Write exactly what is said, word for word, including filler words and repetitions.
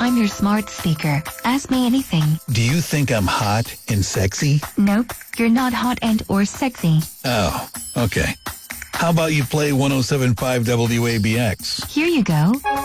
I'm your smart speaker. Ask me anything. Do you think I'm hot and sexy? Nope, you're not hot and or sexy. Oh, okay. How about you play one oh seven point five W A B X? Here you go.